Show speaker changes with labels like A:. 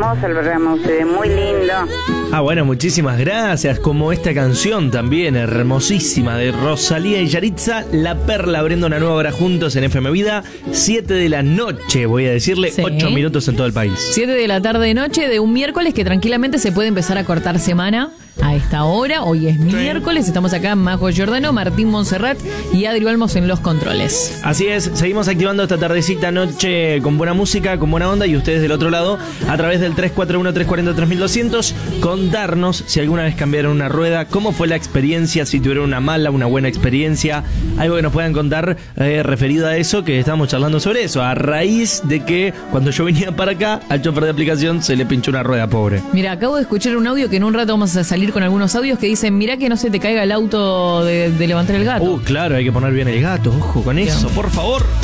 A: hermoso el programa de ustedes, muy lindo.
B: Ah, bueno, muchísimas gracias. Como esta canción también hermosísima de Rosalía y Yaritza, La Perla, abriendo una nueva hora juntos en FM Vida. 7 de la noche, voy a decirle,
C: Sí.
B: 8 minutos en todo el país.
C: 7 de la tarde de noche de un miércoles que tranquilamente se puede empezar a cortar semana a esta hora. Hoy es miércoles, estamos acá Majo Giordano, Martín Montserrat y Adri Olmos en los controles.
B: Así es, seguimos activando esta tardecita noche con buena música, con buena onda, y ustedes del otro lado a través del 341-340-3200 contarnos si alguna vez cambiaron una rueda, cómo fue la experiencia, si tuvieron una mala, una buena experiencia, algo que nos puedan contar referido a eso, que estábamos charlando sobre eso, a raíz de que cuando yo venía para acá al chofer de aplicación se le pinchó una rueda, pobre.
C: Mira, acabo de escuchar un audio que en un rato vamos a salir con algunos audios que dicen, mirá que no se te caiga el auto de levantar el gato.
B: Claro, hay que poner bien el gato, ojo con eso, por favor.